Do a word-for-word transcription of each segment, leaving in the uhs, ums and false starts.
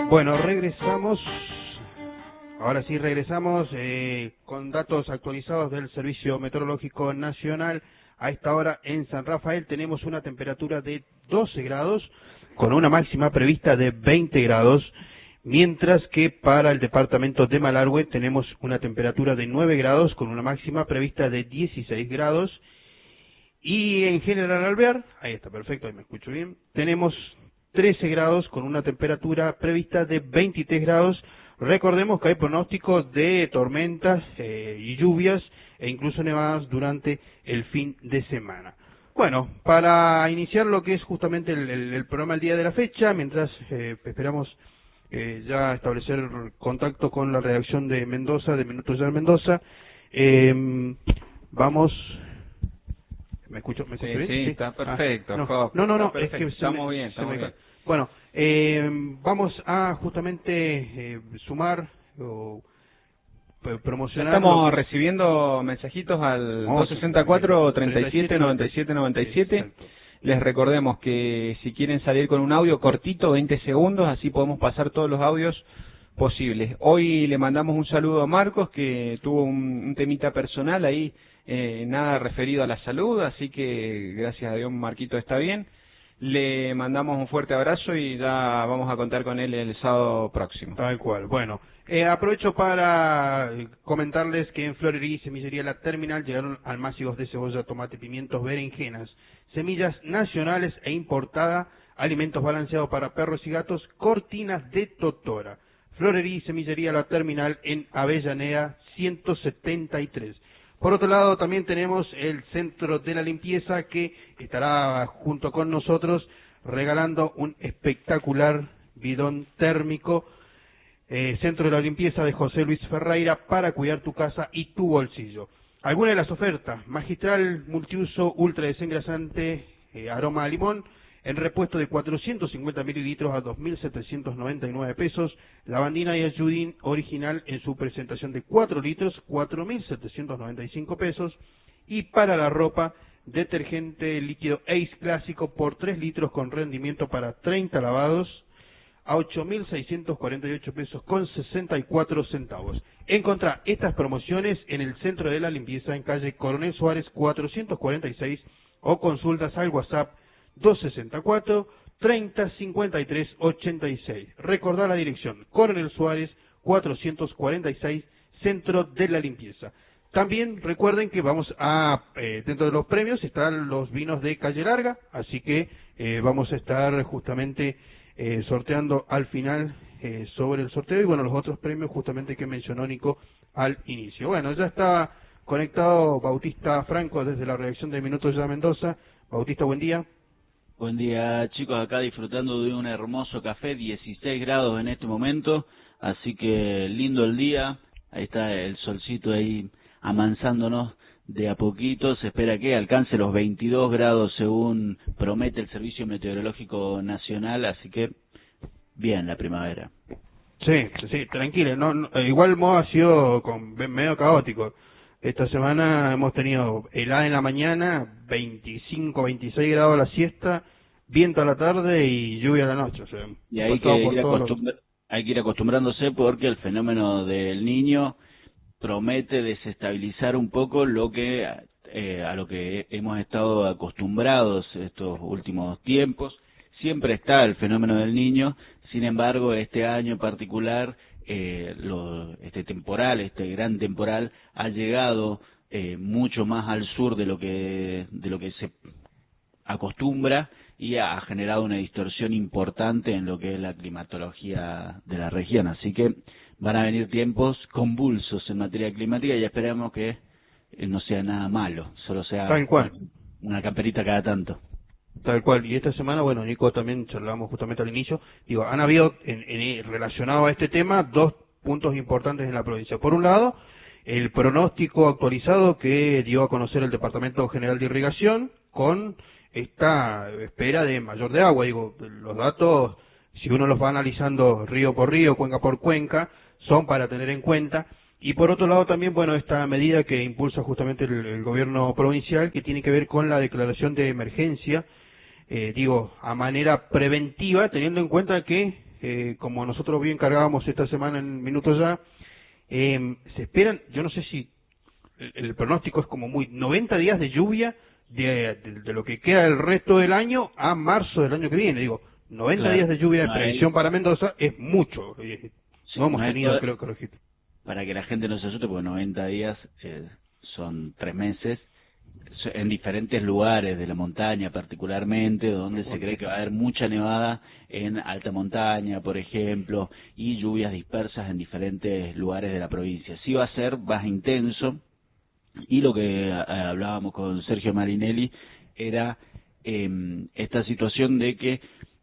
Bueno, regresamos. Ahora sí regresamos eh, con datos actualizados del Servicio Meteorológico Nacional. A esta hora en San Rafael tenemos una temperatura de doce grados con una máxima prevista de veinte grados, mientras que para el departamento de Malargüe tenemos una temperatura de nueve grados con una máxima prevista de dieciséis grados. Y en General Alvear, ahí está perfecto, ahí me escucho bien, tenemos trece grados con una temperatura prevista de veintitrés grados. Recordemos que hay pronósticos de tormentas eh, y lluvias e incluso nevadas durante el fin de semana. Bueno, para iniciar lo que es justamente el, el, el programa el día de la fecha, mientras eh, esperamos eh, ya establecer contacto con la redacción de Mendoza, de Minutos Ya Mendoza, eh, vamos... ¿Me escucho? ¿Me escucho sí, bien? sí, sí, está perfecto. Ah, no, no, no, no es que estamos me, bien, estamos me... bien. Bueno, eh, vamos a justamente eh, sumar o promocionar. Estamos recibiendo mensajitos al oh, dos sesenta y cuatro, treinta y siete, treinta noventa y siete, noventa y siete. Exacto. Les recordemos que si quieren salir con un audio cortito, veinte segundos, así podemos pasar todos los audios posibles. Hoy le mandamos un saludo a Marcos, que tuvo un, un temita personal ahí, eh, nada referido a la salud, así que gracias a Dios Marquito está bien. Le mandamos un fuerte abrazo y ya vamos a contar con él el sábado próximo. Tal cual. Bueno, eh, aprovecho para comentarles que en Florería y Semillería La Terminal llegaron almácigos de cebolla, tomate, pimientos, berenjenas, semillas nacionales e importada, alimentos balanceados para perros y gatos, cortinas de Totora. Florería y Semillería La Terminal en Avellaneda ciento setenta y tres. Por otro lado, también tenemos el Centro de la Limpieza, que estará junto con nosotros regalando un espectacular bidón térmico. Eh, Centro de la Limpieza de José Luis Ferreira, para cuidar tu casa y tu bolsillo. Algunas de las ofertas: magistral multiuso ultra desengrasante, eh, aroma a limón, en repuesto de cuatrocientos cincuenta mililitros a dos mil setecientos noventa y nueve pesos. Lavandina y Ayudín original en su presentación de cuatro litros, cuatro mil setecientos noventa y cinco pesos. Y para la ropa, detergente líquido Ace clásico por tres litros con rendimiento para treinta lavados a ocho mil seiscientos cuarenta y ocho pesos con sesenta y cuatro centavos. Encontrá estas promociones en el Centro de la Limpieza en calle Coronel Suárez cuatrocientos cuarenta y seis o consultas al WhatsApp dos sesenta y cuatro, treinta, cincuenta y tres, ochenta y seis. Recordá la dirección: Coronel Suárez cuatrocientos cuarenta y seis, Centro de la Limpieza. También recuerden que vamos a, eh, dentro de los premios están los vinos de Calle Larga, así que eh, vamos a estar justamente eh, sorteando al final eh, sobre el sorteo y bueno, los otros premios justamente que mencionó Nico al inicio. Bueno, ya está conectado Bautista Franco desde la redacción de Minutos Ya Mendoza. Bautista, buen día. Buen día, chicos, acá disfrutando de un hermoso café, dieciséis grados en este momento, así que lindo el día. Ahí está el solcito ahí amansándonos de a poquito. Se espera que alcance los veintidós grados según promete el Servicio Meteorológico Nacional, así que bien la primavera. Sí, sí, tranquilo, no, no, igual modo ha sido con, medio caótico. Esta semana hemos tenido helada en la mañana, veinticinco, veintiséis grados a la siesta, viento a la tarde y lluvia a la noche. O sea, y hay que, ir acostumbr- hay que ir acostumbrándose porque el fenómeno del Niño promete desestabilizar un poco lo que eh, a lo que hemos estado acostumbrados estos últimos tiempos. Siempre está el fenómeno del Niño, sin embargo, este año en particular, eh, lo, este temporal, este gran temporal, ha llegado eh, mucho más al sur de lo que de lo que se acostumbra y ha generado una distorsión importante en lo que es la climatología de la región. Así que van a venir tiempos convulsos en materia climática y esperamos que no sea nada malo, solo sea Tal cual. una camperita cada tanto. Tal cual, y esta semana, bueno, Nico, también charlamos justamente al inicio, digo, han habido, en, en, relacionado a este tema, dos puntos importantes en la provincia. Por un lado, el pronóstico actualizado que dio a conocer el Departamento General de Irrigación, con esta espera de mayor de agua. Digo, los datos, si uno los va analizando río por río, cuenca por cuenca, son para tener en cuenta. Y por otro lado también, bueno, esta medida que impulsa justamente el, el gobierno provincial, que tiene que ver con la declaración de emergencia, eh, digo, a manera preventiva, teniendo en cuenta que eh, como nosotros bien cargábamos esta semana en Minutos Ya, eh, se esperan, yo no sé si el, el pronóstico es como muy noventa días de lluvia de, de, de lo que queda el resto del año a marzo del año que viene. Digo, noventa claro, días de lluvia de no previsión hay... para Mendoza es mucho. Eh, sí, no hemos no tenido, todo... creo que registro. Para que la gente no se asuste, porque noventa días eh, son tres meses, en diferentes lugares de la montaña particularmente, donde se cree que va a haber mucha nevada en alta montaña, por ejemplo, y lluvias dispersas en diferentes lugares de la provincia. Sí va a ser más intenso, y lo que eh, hablábamos con Sergio Marinelli era eh, esta situación de que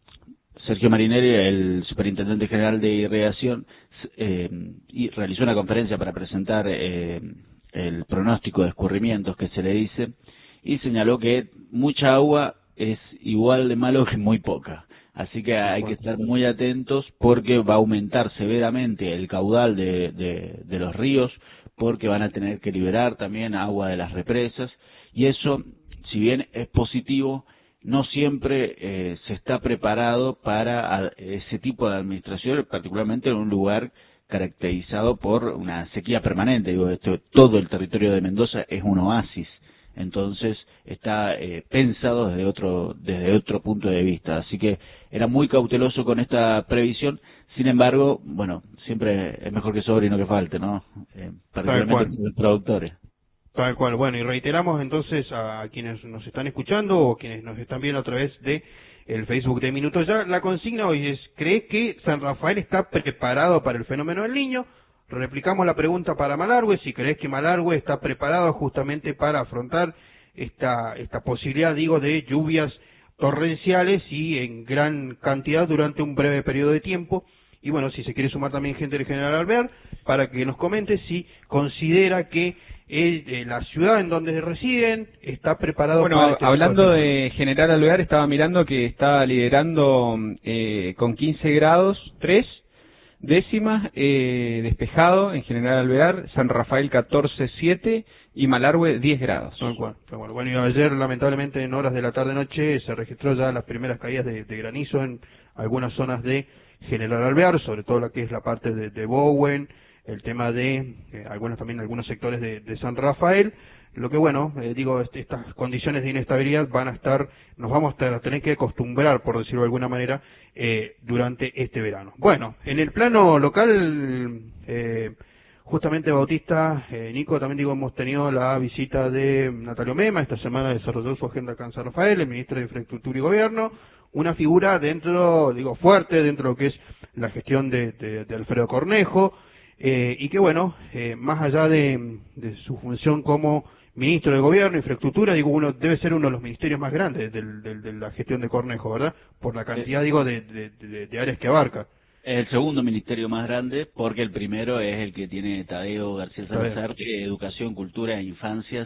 Sergio Marinelli, el superintendente general de irrigación, eh, y realizó una conferencia para presentar eh, el pronóstico de escurrimientos que se le dice, y señaló que mucha agua es igual de malo que muy poca. Así que hay que estar muy atentos porque va a aumentar severamente el caudal de, de, de los ríos, porque van a tener que liberar también agua de las represas, y eso, si bien es positivo, no siempre eh, se está preparado para a, ese tipo de administración, particularmente en un lugar caracterizado por una sequía permanente. Digo, esto, todo el territorio de Mendoza es un oasis, entonces está eh, pensado desde otro desde otro punto de vista. Así que era muy cauteloso con esta previsión. Sin embargo, bueno, siempre es mejor que sobre y no que falte, ¿no? Eh, particularmente los productores. Tal cual. Bueno, y reiteramos entonces a quienes nos están escuchando o quienes nos están viendo a través de el Facebook de Minutos Ya, la consigna hoy es: ¿cree que San Rafael está preparado para el fenómeno del Niño? Replicamos la pregunta para Malargüe, si crees que Malargüe está preparado justamente para afrontar esta esta posibilidad, digo, de lluvias torrenciales y en gran cantidad durante un breve periodo de tiempo. Y bueno, si se quiere sumar también gente del General Alvear, para que nos comente si considera que eh, eh, la ciudad en donde residen está preparado bueno, para este hablando tipo de... de General Alvear, estaba mirando que está liderando eh, con quince grados, tres décimas, eh, despejado en General Alvear, San Rafael catorce, siete y Malargüe diez grados. Tal cual, tal cual. Bueno, y ayer lamentablemente en horas de la tarde-noche se registró ya las primeras caídas de, de granizo en algunas zonas de General Alvear, sobre todo la que es la parte de, de Bowen, el tema de eh, algunos también algunos sectores de, de San Rafael. Lo que bueno, eh, digo, est estas condiciones de inestabilidad van a estar, nos vamos a tener que acostumbrar, por decirlo de alguna manera, eh, durante este verano. Bueno, en el plano local, eh, justamente Bautista, eh, Nico, también digo, hemos tenido la visita de Natalio Mema, esta semana desarrolló su agenda acá en San Rafael, el ministro de Infraestructura y Gobierno, una figura dentro, digo, fuerte dentro de lo que es la gestión de, de, de Alfredo Cornejo, eh, y que bueno, eh, más allá de, de su función como ministro de Gobierno, Infraestructura, digo, uno debe ser uno de los ministerios más grandes del, del, de la gestión de Cornejo, ¿verdad? Por la cantidad, digo, de, de, de, de áreas que abarca. Es el segundo ministerio más grande, porque el primero es el que tiene Tadeo García Salazar, de Educación, Cultura e Infancias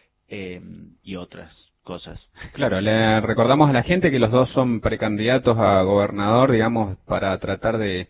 eh, y otras cosas. Claro, le recordamos a la gente que los dos son precandidatos a gobernador, digamos, para tratar de,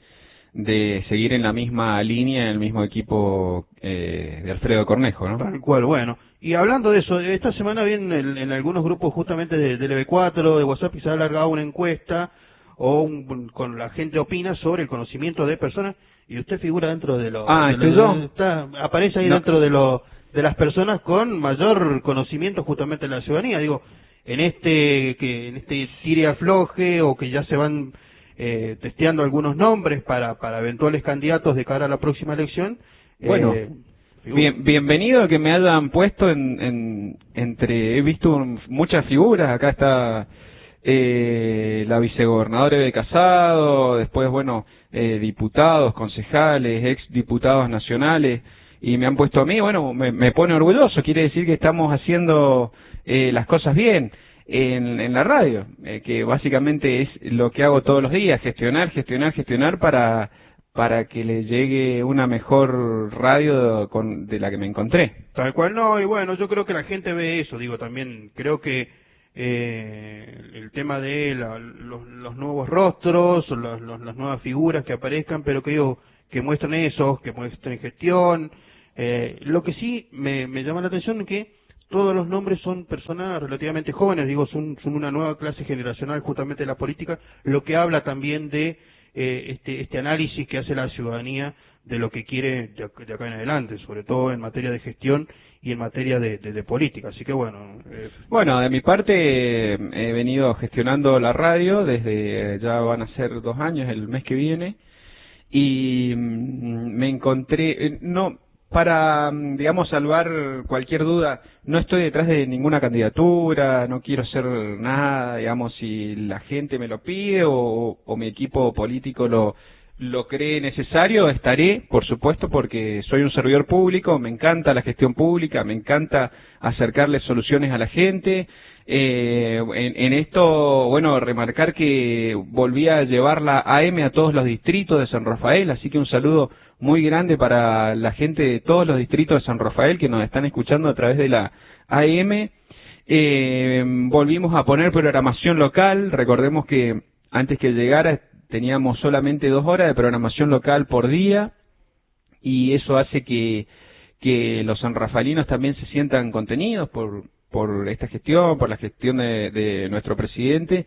de seguir en la misma línea, en el mismo equipo eh, de Alfredo Cornejo, ¿no? Tal cual, bueno. Y hablando de eso, esta semana bien en, en algunos grupos justamente de, del E B cuatro, de WhatsApp, se ha alargado una encuesta o un, con la gente opina sobre el conocimiento de personas, y usted figura dentro de los... Ah, de ¿estoy los, yo? Está, aparece ahí No. dentro de los de las personas con mayor conocimiento justamente de la ciudadanía, digo, en este que en este tire afloje o que ya se van eh, testeando algunos nombres para para eventuales candidatos de cara a la próxima elección. Bueno, eh, bien, bienvenido que me hayan puesto en, en entre he visto un, muchas figuras, acá está eh, la vicegobernadora de Casado, después bueno, eh, diputados, concejales, ex diputados nacionales, y me han puesto a mí, bueno, me, me pone orgulloso, quiere decir que estamos haciendo eh, las cosas bien en, en la radio, eh, que básicamente es lo que hago todos los días, gestionar, gestionar, gestionar para para que le llegue una mejor radio con, de la que me encontré. Tal cual, no, y bueno, yo creo que la gente ve eso, digo, también creo que eh, el tema de la, los, los nuevos rostros, los, los, las nuevas figuras que aparezcan, pero que digo, que muestran eso, que muestren gestión. Eh, lo que sí me, me llama la atención es que todos los nombres son personas relativamente jóvenes, digo, son, son una nueva clase generacional justamente de la política, lo que habla también de eh, este, este análisis que hace la ciudadanía de lo que quiere de acá, de acá en adelante, sobre todo en materia de gestión y en materia de, de, de política. Así que bueno. Eh. Bueno, de mi parte eh, he venido gestionando la radio desde, ya van a ser dos años el mes que viene, y mm, me encontré, eh, no, para, digamos, salvar cualquier duda, no estoy detrás de ninguna candidatura, no quiero hacer nada, digamos, si la gente me lo pide o, o mi equipo político lo, lo cree necesario, estaré, por supuesto, porque soy un servidor público, me encanta la gestión pública, me encanta acercarle soluciones a la gente. Eh, en, en esto, bueno, remarcar que volví a llevar la A M a todos los distritos de San Rafael, así que un saludo muy grande para la gente de todos los distritos de San Rafael que nos están escuchando a través de la A M. Eh, volvimos a poner programación local, recordemos que antes que llegara teníamos solamente dos horas de programación local por día, y eso hace que, que los sanrafalinos también se sientan contenidos por, por esta gestión, por la gestión de, de nuestro presidente.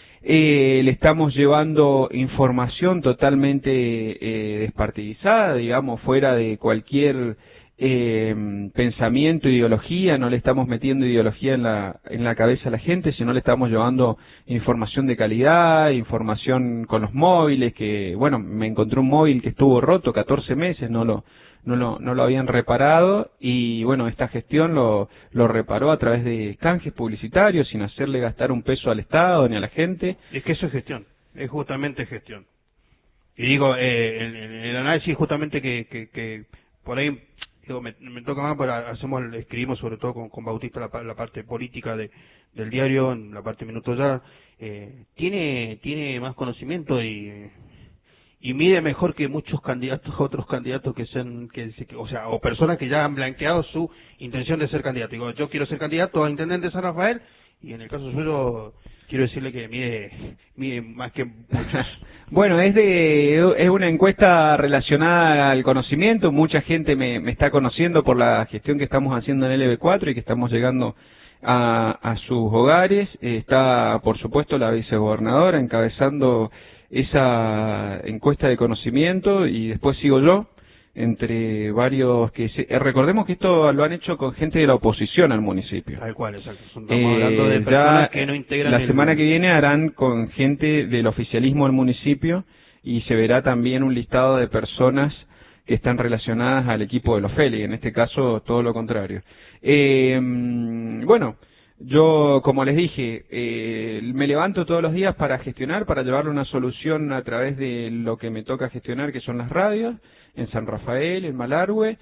Eh, le estamos llevando información totalmente eh, despartidizada, digamos, fuera de cualquier eh, pensamiento, ideología, no le estamos metiendo ideología en la, en la cabeza a la gente, sino le estamos llevando información de calidad, información con los móviles, que, bueno, me encontré un móvil que estuvo roto catorce meses, no lo, no lo, no lo habían reparado, y bueno, esta gestión lo, lo reparó a través de canjes publicitarios, sin hacerle gastar un peso al Estado ni a la gente. Es que eso es gestión, es justamente gestión. Y digo, eh, el, el análisis justamente que, que, que por ahí, digo, me, me toca más, pero hacemos, escribimos sobre todo con, con Bautista la, la parte política de, del diario, en la parte Minuto Ya, eh, tiene, tiene más conocimiento y... y mide mejor que muchos candidatos, otros candidatos que sean, que, que, o sea, o personas que ya han blanqueado su intención de ser candidato. Digo, yo quiero ser candidato a intendente de San Rafael, y en el caso suyo quiero decirle que mide, mide más que muchos. Bueno, es de, es una encuesta relacionada al conocimiento. Mucha gente me, me está conociendo por la gestión que estamos haciendo en L B cuatro y que estamos llegando a, a sus hogares. Está, por supuesto, la vicegobernadora encabezando esa encuesta de conocimiento, y después sigo yo, entre varios que se, eh, recordemos que esto lo han hecho con gente de la oposición al municipio. Tal cual, exacto. Estamos eh, hablando de personas que no integran la el... semana que viene harán con gente del oficialismo del municipio, y se verá también un listado de personas que están relacionadas al equipo de los Feli, en este caso todo lo contrario. Eh, bueno, yo, como les dije, eh, me levanto todos los días para gestionar, para llevarle una solución a través de lo que me toca gestionar, que son las radios, en San Rafael, en Malargüe,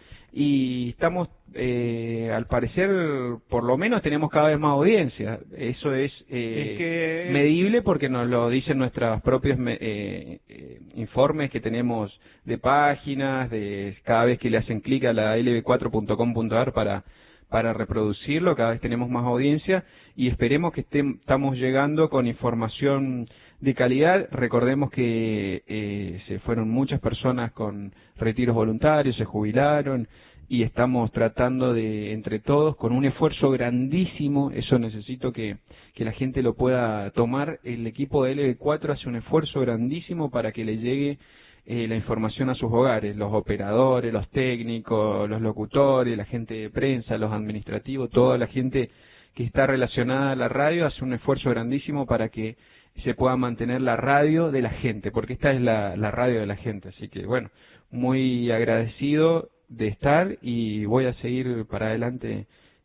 y estamos, eh, al parecer, por lo menos tenemos cada vez más audiencia. Eso es, eh, es que... medible, porque nos lo dicen nuestros propios eh, eh, informes que tenemos de páginas, de cada vez que le hacen clic a la l b cuatro punto com punto a r para para reproducirlo, cada vez tenemos más audiencia, y esperemos que estem, estamos llegando con información de calidad. Recordemos que eh, se fueron muchas personas con retiros voluntarios, se jubilaron, y estamos tratando de, entre todos, con un esfuerzo grandísimo, eso necesito que, que la gente lo pueda tomar. El equipo de L B cuatro hace un esfuerzo grandísimo para que le llegue Eh, la información a sus hogares, los operadores, los técnicos, los locutores, la gente de prensa, los administrativos, toda la gente que está relacionada a la radio hace un esfuerzo grandísimo para que se pueda mantener la radio de la gente, porque esta es la, la radio de la gente. Así que bueno, muy agradecido de estar, y voy a seguir para adelante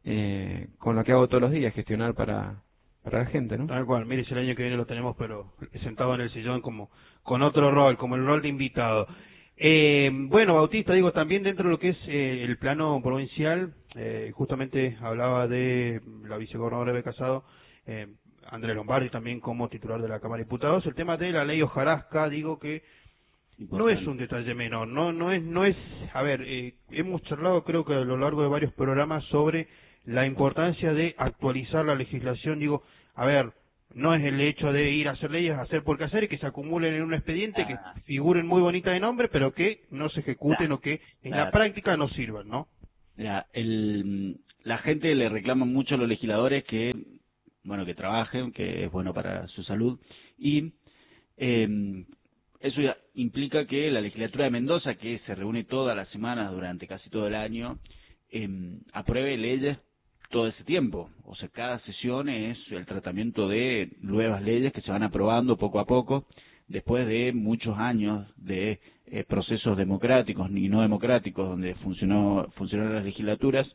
eh, con lo que hago todos los días, gestionar para para la gente, ¿no? Tal cual. Mire, si el año que viene lo tenemos, pero sentado en el sillón como con otro rol, como el rol de invitado. Eh, bueno, Bautista, digo, también dentro de lo que es eh, el plano provincial, eh, justamente hablaba de la vicegobernadora Eve Casado, eh, Andrés Lombardi también como titular de la Cámara de Diputados, el tema de la ley hojarasca, digo que importante. No es un detalle menor, no, no es, no es, a ver, eh, hemos charlado creo que a lo largo de varios programas sobre la importancia de actualizar la legislación. Digo, a ver, no es el hecho de ir a hacer leyes, hacer por qué hacer, y que se acumulen en un expediente, ah. que figuren muy bonitas de nombre, pero que no se ejecuten, claro. o que en claro. la práctica no sirvan, ¿no? Mira, el, la gente le reclama mucho a los legisladores que, bueno, que trabajen, que es bueno para su salud, y eh, eso ya implica que la legislatura de Mendoza, que se reúne todas las semanas durante casi todo el año, eh, apruebe leyes todo ese tiempo. O sea, cada sesión es el tratamiento de nuevas leyes que se van aprobando poco a poco, después de muchos años de eh, procesos democráticos y no democráticos, donde funcionó funcionaron las legislaturas.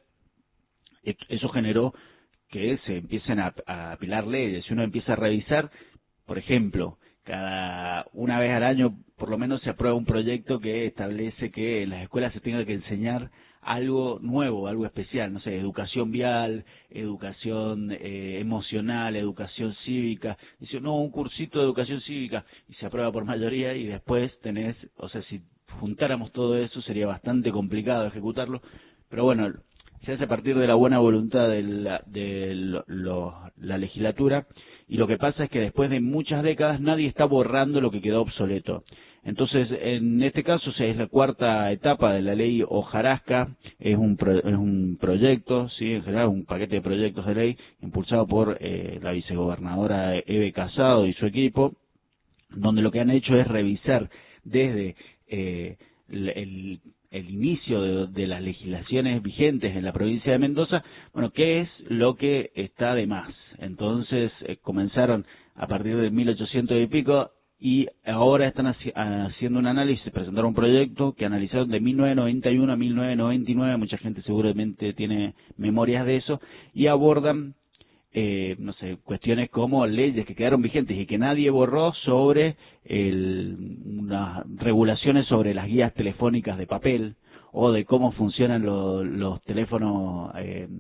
Eso generó que se empiecen a, a apilar leyes. Si uno empieza a revisar, por ejemplo, cada una vez al año por lo menos se aprueba un proyecto que establece que en las escuelas se tenga que enseñar algo nuevo, algo especial, no sé, educación vial, educación eh, emocional, educación cívica. Dice, no, un cursito de educación cívica, y se aprueba por mayoría, y después tenés, o sea, si juntáramos todo eso sería bastante complicado ejecutarlo, pero bueno, se hace a partir de la buena voluntad de la, de lo, lo, la legislatura, y lo que pasa es que después de muchas décadas nadie está borrando lo que quedó obsoleto. Entonces, en este caso, o sea, es la cuarta etapa de la ley Hojarasca, es un, pro, es un proyecto, sí, en general un paquete de proyectos de ley impulsado por eh, la vicegobernadora Eve Casado y su equipo, donde lo que han hecho es revisar desde eh, el, el el inicio de, de las legislaciones vigentes en la provincia de Mendoza, bueno, qué es lo que está de más. Entonces eh, comenzaron a partir de mil ochocientos y pico, y ahora están haci haciendo un análisis, presentaron un proyecto que analizaron de mil novecientos noventa y uno a mil novecientos noventa y nueve, mucha gente seguramente tiene memorias de eso, y abordan Eh, no sé, cuestiones como leyes que quedaron vigentes y que nadie borró sobre el, unas regulaciones sobre las guías telefónicas de papel, o de cómo funcionan lo, los teléfonos eh,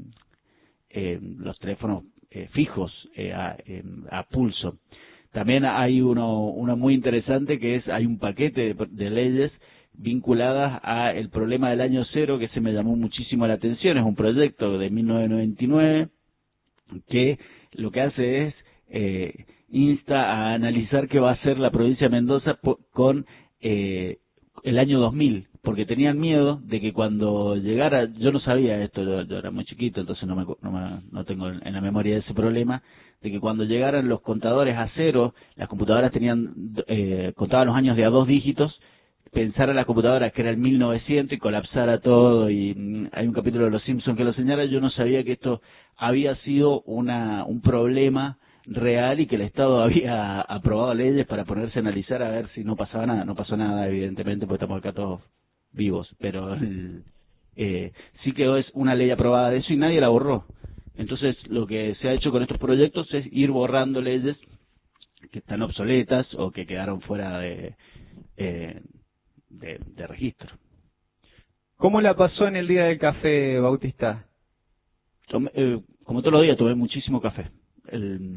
eh, los teléfonos eh, fijos eh, a, eh, a pulso. También hay uno, uno muy interesante, que es, hay un paquete de, de leyes vinculadas a el problema del año cero, que se me llamó muchísimo la atención. Es un proyecto de mil novecientos noventa y nueve que lo que hace es eh, insta a analizar qué va a hacer la provincia de Mendoza con eh, el año dos mil, porque tenían miedo de que cuando llegara, yo no sabía esto, yo, yo era muy chiquito, entonces no, me, no, me, no tengo en la memoria ese problema, de que cuando llegaran los contadores a cero, las computadoras tenían eh, contaban los años de a dos dígitos, pensar a la computadora que era el mil novecientos y colapsara todo, y mm, hay un capítulo de Los Simpsons que lo señala. Yo no sabía que esto había sido una un problema real y que el Estado había aprobado leyes para ponerse a analizar a ver si no pasaba nada. No pasó nada, evidentemente, porque estamos acá todos vivos, pero eh, sí quedó es una ley aprobada de eso y nadie la borró. Entonces, lo que se ha hecho con estos proyectos es ir borrando leyes que están obsoletas o que quedaron fuera de... Eh, De, de registro. ¿Cómo la pasó en el día del café, Bautista? Tomé, eh, como todos los días, tomé muchísimo café. El,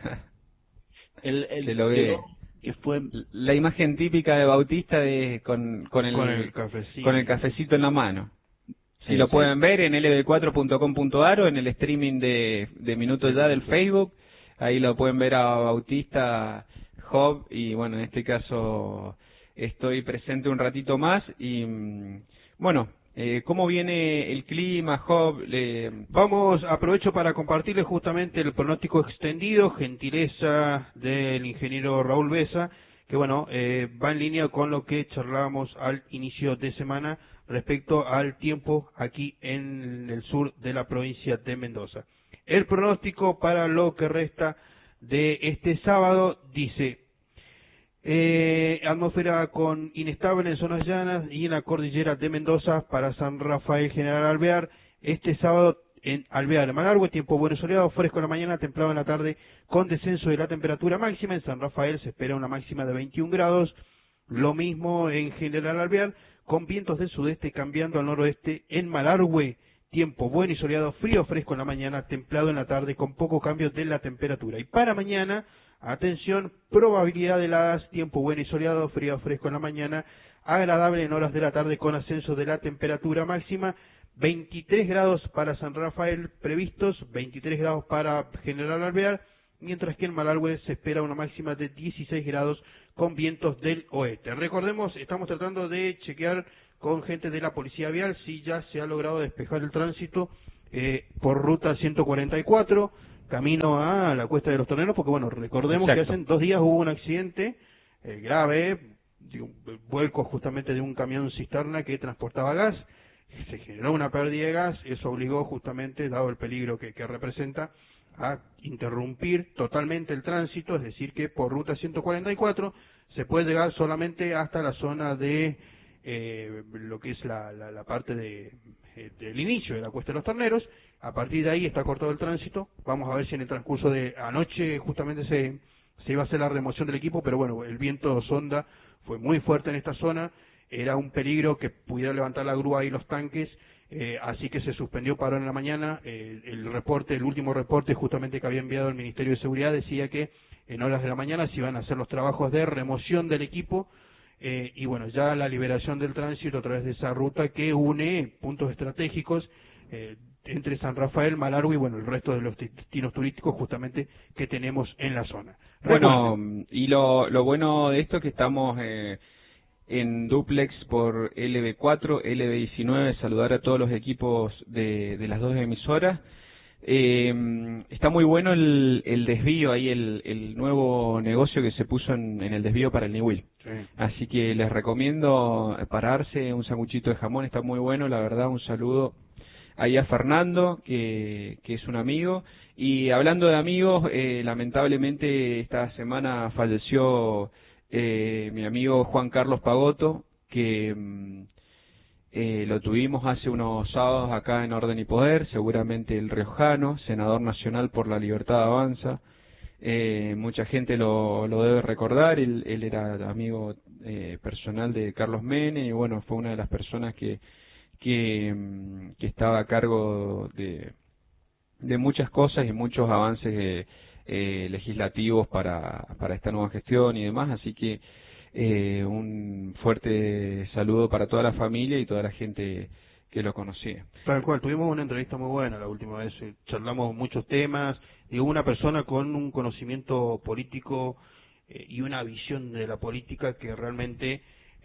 el, el, Se lo ve. Que fue... La imagen típica de Bautista de con, con, el, con, el, cafecito. con el cafecito en la mano. Si sí, lo sí. pueden ver en L B cuatro punto com punto ar o en el streaming de, de Minuto Ya del Facebook, ahí lo pueden ver a Bautista, Job, y bueno, en este caso... estoy presente un ratito más y bueno, eh, ¿cómo viene el clima, Job? Le... Vamos, aprovecho para compartirles justamente el pronóstico extendido, gentileza del ingeniero Raúl Besa, que bueno, eh, va en línea con lo que charlábamos al inicio de semana respecto al tiempo aquí en el sur de la provincia de Mendoza. El pronóstico para lo que resta de este sábado dice... Eh, atmósfera con inestable en zonas llanas y en la cordillera de Mendoza para San Rafael, General Alvear. Este sábado en Alvear, en Malargüe, tiempo bueno y soleado, fresco en la mañana, templado en la tarde, con descenso de la temperatura máxima. En San Rafael se espera una máxima de veintiún grados. Lo mismo en General Alvear, con vientos del sudeste cambiando al noroeste. En Malargüe, tiempo bueno y soleado, frío fresco en la mañana, templado en la tarde, con poco cambio de la temperatura. Y para mañana, atención, probabilidad de heladas, tiempo bueno y soleado, frío fresco en la mañana, agradable en horas de la tarde con ascenso de la temperatura máxima, veintitrés grados para San Rafael previstos, veintitrés grados para General Alvear, mientras que en Malargüe se espera una máxima de dieciséis grados con vientos del oeste. Recordemos, estamos tratando de chequear con gente de la Policía Vial si ya se ha logrado despejar el tránsito eh, por ruta ciento cuarenta y cuatro, camino a la Cuesta de los Toreros, porque bueno, recordemos Exacto. que hace dos días hubo un accidente eh, grave, de un vuelco justamente de un camión cisterna que transportaba gas. Se generó una pérdida de gas, eso obligó justamente, dado el peligro que, que representa, a interrumpir totalmente el tránsito, es decir que por ruta ciento cuarenta y cuatro se puede llegar solamente hasta la zona de eh, lo que es la, la, la parte de, eh, del inicio de la Cuesta de los Terneros. A partir de ahí está cortado el tránsito. Vamos a ver si en el transcurso de anoche justamente se, se iba a hacer la remoción del equipo, pero bueno, el viento sonda fue muy fuerte en esta zona, era un peligro que pudiera levantar la grúa y los tanques, eh, así que se suspendió para en la mañana. Eh, el reporte, el último reporte justamente que había enviado el Ministerio de Seguridad decía que en horas de la mañana se iban a hacer los trabajos de remoción del equipo, eh, y bueno, ya la liberación del tránsito a través de esa ruta que une puntos estratégicos eh, entre San Rafael, Malargüe y bueno, el resto de los destinos turísticos justamente que tenemos en la zona. Bueno, Recuerden, y lo, lo bueno de esto es que estamos eh, en duplex por L B cuatro, L B diecinueve, saludar a todos los equipos de, de las dos emisoras. Eh, está muy bueno el, el desvío ahí, el, el nuevo negocio que se puso en, en el desvío para el Niwil. sí. Así que les recomiendo pararse, un sanguchito de jamón, está muy bueno, la verdad, un saludo ahí a Fernando, que, que es un amigo. Y hablando de amigos, eh, lamentablemente esta semana falleció eh, mi amigo Juan Carlos Pagotto, que mm, eh, lo tuvimos hace unos sábados acá en Orden y Poder, seguramente el riojano, senador nacional por la Libertad Avanza. Eh, mucha gente lo, lo debe recordar, él, él era amigo eh, personal de Carlos Menem y bueno, fue una de las personas que, que, que estaba a cargo de, de muchas cosas y muchos avances eh, eh, legislativos para, para esta nueva gestión y demás, así que eh, un fuerte saludo para toda la familia y toda la gente que lo conocía. Tal cual, tuvimos una entrevista muy buena la última vez, eh, charlamos muchos temas, digo, una persona con un conocimiento político eh, y una visión de la política que realmente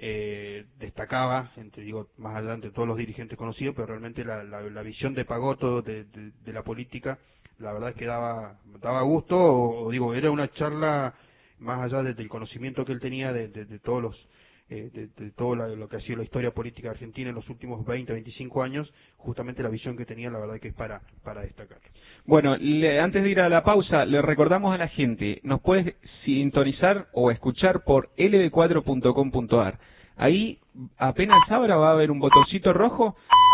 eh, destacaba, entre digo, más adelante todos los dirigentes conocidos, pero realmente la, la, la visión de Pagotto de, de, de la política, la verdad es que daba, daba gusto, o, o digo, era una charla más allá de, del conocimiento que él tenía de, de, de todos los Eh, de, de todo la, lo que ha sido la historia política argentina en los últimos veinte, veinticinco años, justamente la visión que tenía, la verdad que es para, para destacar. Bueno, le, antes de ir a la pausa, le recordamos a la gente, nos puedes sintonizar o escuchar por L B cuatro punto com punto a r. Ahí, apenas abra, va a haber un botoncito rojo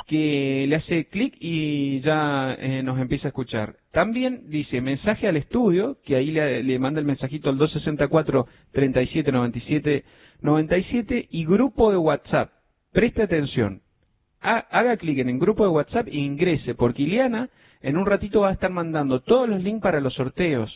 que le hace clic y ya eh, nos empieza a escuchar. También dice mensaje al estudio, que ahí le, le manda el mensajito al dos sesenta y cuatro, treinta y siete, noventa y siete, noventa y siete y grupo de WhatsApp. Preste atención, ha, haga clic en el grupo de WhatsApp e ingrese, porque Ileana en un ratito va a estar mandando todos los links para los sorteos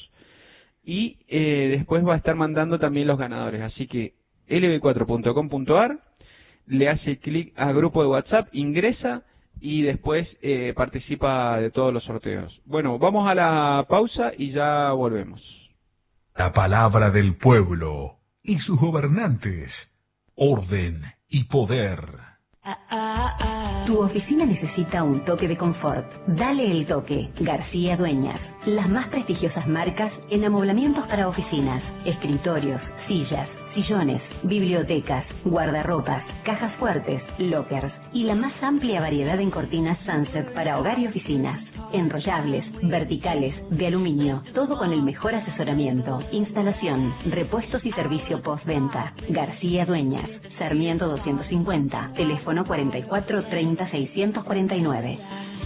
y eh, después va a estar mandando también los ganadores. Así que L B cuatro punto com punto a r, le hace clic a grupo de WhatsApp, ingresa y después eh, participa de todos los sorteos. Bueno, vamos a la pausa y ya volvemos. La palabra del pueblo y sus gobernantes, orden y poder. Tu oficina necesita un toque de confort. Dale el toque. García Dueñas. Las más prestigiosas marcas en amoblamientos para oficinas, escritorios, sillas, sillones, bibliotecas, guardarropas, cajas fuertes, lockers y la más amplia variedad en cortinas Sunset para hogar y oficinas. Enrollables, verticales, de aluminio, todo con el mejor asesoramiento, instalación, repuestos y servicio postventa. García Dueñas, Sarmiento doscientos cincuenta, teléfono cuarenta y cuatro, treinta, seiscientos cuarenta y nueve.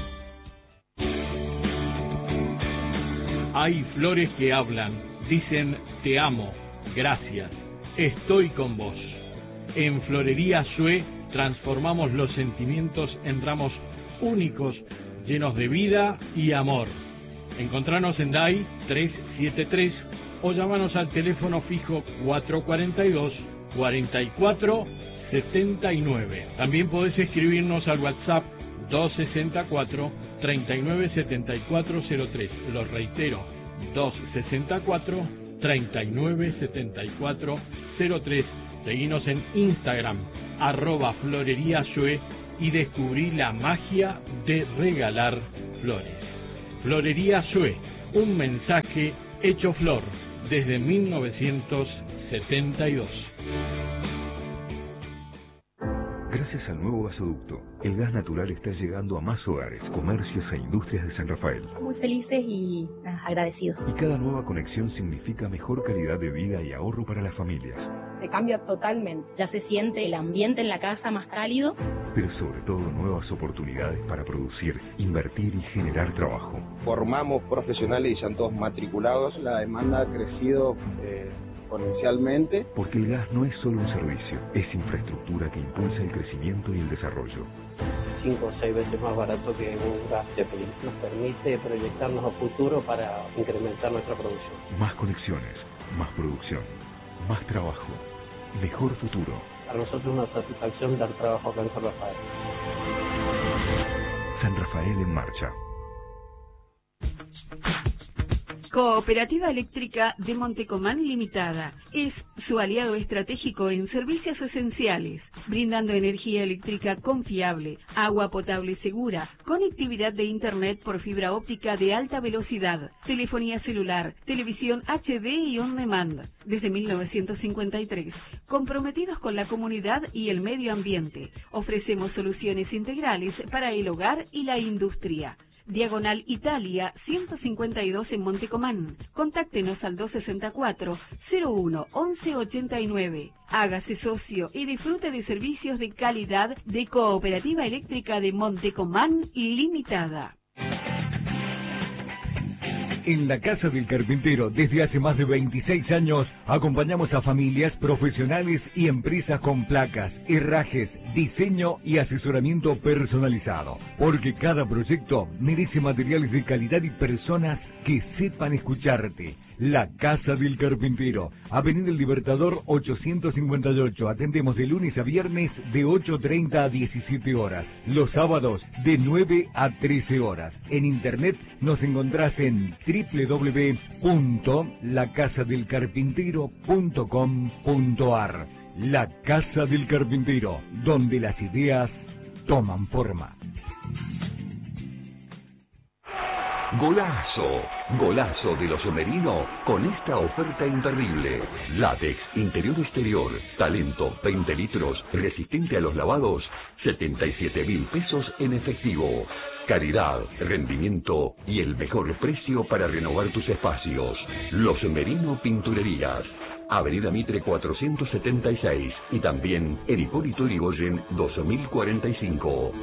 Hay flores que hablan, dicen te amo, gracias, estoy con vos. En Florería Sue transformamos los sentimientos en ramos únicos, llenos de vida y amor. Encontranos en D A I trescientos setenta y tres o llamanos al teléfono fijo cuatrocientos cuarenta y dos, cuarenta y cuatro, setenta y nueve. También podés escribirnos al WhatsApp doscientos sesenta y cuatro, treinta y nueve, setenta y cuatro cero tres. Lo reitero, doscientos sesenta y cuatro, treinta y nueve, setenta y cuatro cero tres. Seguinos en Instagram, arroba Florería Sue, y descubrí la magia de regalar flores. Florería Sue, un mensaje hecho flor desde mil novecientos setenta y dos. Gracias al nuevo gasoducto, el gas natural está llegando a más hogares, comercios e industrias de San Rafael. Muy felices y agradecidos. Y cada nueva conexión significa mejor calidad de vida y ahorro para las familias. Se cambia totalmente. Ya se siente el ambiente en la casa más cálido. Pero sobre todo nuevas oportunidades para producir, invertir y generar trabajo. Formamos profesionales y ya todos matriculados. La demanda ha crecido eh, exponencialmente. Porque el gas no es solo un servicio, es infraestructura que impulsa el crecimiento y el desarrollo. Cinco o seis veces más barato que un gas Zeppelin. Nos permite proyectarnos a futuro para incrementar nuestra producción. Más conexiones, más producción, más trabajo, mejor futuro. Para nosotros es una satisfacción dar trabajo acá en San Rafael. San Rafael en marcha. Cooperativa Eléctrica de Montecomán Limitada es su aliado estratégico en servicios esenciales, brindando energía eléctrica confiable, agua potable segura, conectividad de Internet por fibra óptica de alta velocidad, telefonía celular, televisión H D y on demand. Desde mil novecientos cincuenta y tres, comprometidos con la comunidad y el medio ambiente, ofrecemos soluciones integrales para el hogar y la industria. Diagonal Italia, ciento cincuenta y dos en Montecomán. Contáctenos al doscientos sesenta y cuatro, cero uno, once ochenta y nueve. Hágase socio y disfrute de servicios de calidad de Cooperativa Eléctrica de Montecomán Limitada. En la Casa del Carpintero, desde hace más de veintiséis años, acompañamos a familias, profesionales y empresas con placas, herrajes, diseño y asesoramiento personalizado. Porque cada proyecto merece materiales de calidad y personas que sepan escucharte. La Casa del Carpintero, Avenida El Libertador ochocientos cincuenta y ocho. Atendemos de lunes a viernes de ocho treinta a diecisiete horas. Los sábados de nueve a trece horas. En internet nos encontrás en doble u doble u doble u punto la casa del carpintero punto com punto a r. La Casa del Carpintero, donde las ideas toman forma. Golazo, golazo de los Merino con esta oferta imperdible. Látex, interior exterior, talento, veinte litros, resistente a los lavados, setenta y siete mil pesos en efectivo. Calidad, rendimiento y el mejor precio para renovar tus espacios. Los Merino Pinturerías. Avenida Mitre cuatrocientos setenta y seis y también en Hipólito Yrigoyen dos mil cuarenta y cinco.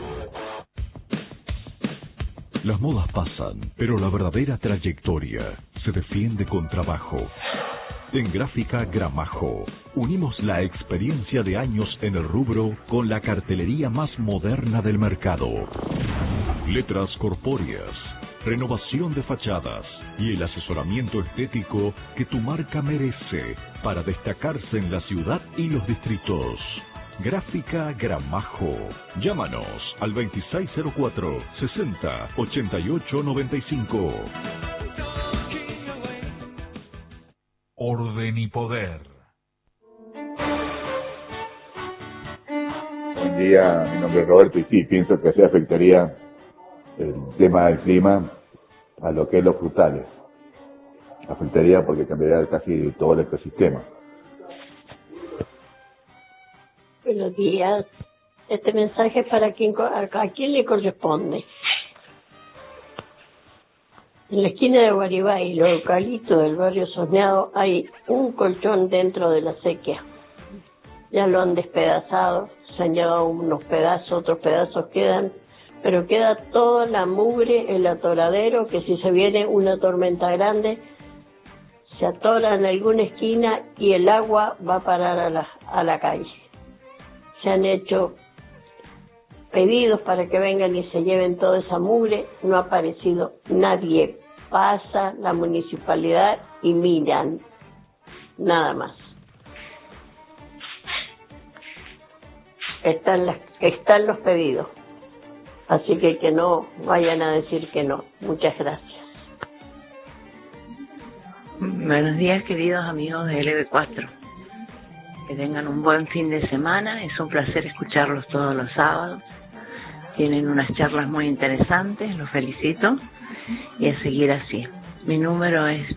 Las modas pasan, pero la verdadera trayectoria se defiende con trabajo. En Gráfica Gramajo, unimos la experiencia de años en el rubro con la cartelería más moderna del mercado. Letras corpóreas, renovación de fachadas y el asesoramiento estético que tu marca merece para destacarse en la ciudad y los distritos. Gráfica Gramajo. Llámanos al veintiséis cero cuatro, sesenta, ochenta y ocho noventa y cinco. Orden y poder. Buen día, mi nombre es Roberto y sí, pienso que así afectaría el tema del clima a lo que es los frutales. Afectaría porque cambiaría casi todo el ecosistema. Buenos días. Este mensaje es para quien, a quién le corresponde. En la esquina de Guaribay, los eucaliptos del barrio Soñado, hay un colchón dentro de la sequía. Ya lo han despedazado, se han llevado unos pedazos, otros pedazos quedan, pero queda toda la mugre, el atoradero, que si se viene una tormenta grande, se atora en alguna esquina y el agua va a parar a la, a la calle. Se han hecho pedidos para que vengan y se lleven toda esa mugre, no ha aparecido nadie. Pasa la municipalidad y miran, nada más. Están, las, están los pedidos, así que que no vayan a decir que no. Muchas gracias. Buenos días, queridos amigos de L B cuatro. Que tengan un buen fin de semana. Es un placer escucharlos todos los sábados. Tienen unas charlas muy interesantes, los felicito. Y a seguir así. Mi número es